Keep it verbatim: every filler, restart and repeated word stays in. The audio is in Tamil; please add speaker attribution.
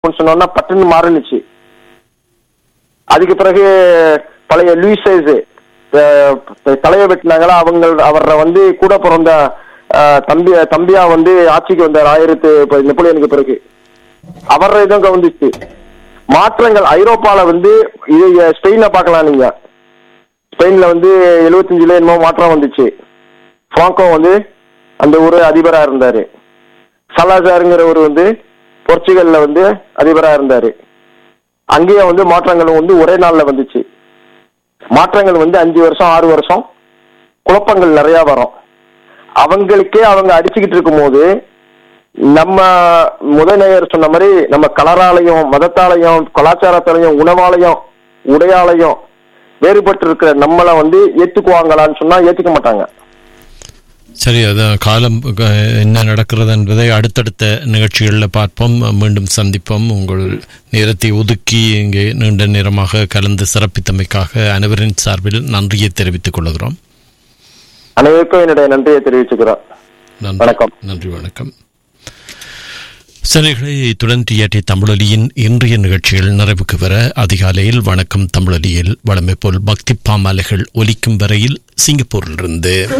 Speaker 1: சொன்னோன்னா பட்டுன்னு மாறினுச்சு. அதுக்கு பிறகு பழைய லூயிசைஸ் தலையை வெட்டினாங்களா, அவங்க அவரை வந்து கூட பிறந்த தம்பி தம்பியா வந்து ஆட்சிக்கு வந்தார் ஆயிரத்து நெப்போலியனுக்கு பிறகு. அவர இதுவும் கவனிச்சு மாற்றங்கள் ஐரோப்பால வந்து இது ஸ்பெயின்ல பார்க்கலாம். நீங்க ஸ்பெயின்ல வந்து எழுபத்தஞ்சுல என்னமோ மாற்றம் வந்துச்சு. பிராங்கோ வந்து அந்த ஊரு அதிபரா இருந்தாரு. சலாசாருங்கிறவர் வந்து போர்ச்சுகல்ல வந்து அதிபரா இருந்தாரு. அங்கேயும் வந்து மாற்றங்களும் வந்து ஒரே நாள்ல வந்துச்சு. மாற்றங்கள் வந்து அஞ்சு வருஷம் ஆறு வருஷம் குழப்பங்கள் நிறைய வரும். அவங்களுக்கே அவங்க அடிச்சுக்கிட்டு இருக்கும் போது நம்ம முதநேயர் சொன்ன மாதிரி நம்ம கலராலையும் மதத்தாலையும் கலாச்சாரத்தாலையும் உணவாலையும் உடையாலையும் வேறுபட்டு இருக்கிற நம்மளை வந்து ஏற்றுக்குவாங்களான்னு சொன்னா ஏற்றுக்க மாட்டாங்க.
Speaker 2: சரி, அதான் காலம் என்ன நடக்கிறது என்பதை அடுத்தடுத்த நிகழ்ச்சிகளில் பார்ப்போம். மீண்டும் சந்திப்போம். உங்கள் நேரத்தை ஒதுக்கி இங்கே நீண்ட நேரமாக கலந்து சிறப்பித்தமைக்காக அனைவரின் சார்பில் நன்றியை தெரிவித்துக் கொள்கிறோம்.
Speaker 1: அனைவருக்கும் என்னுடைய நன்றியை தெரிவிச்சுக்கிறோம். வணக்கம்.
Speaker 2: நன்றி, வணக்கம். சென்னைகளை இத்துடன் டிஆர்டி தமிழொலியின் இன்றைய நிகழ்ச்சிகள் நிறைவுக்கு வர அதிகாலையில் வணக்கம் தமிழொலியில் வழமை போல் பக்தி பாமாலைகள் ஒலிக்கும் வரையில் சிங்கப்பூரிலிருந்து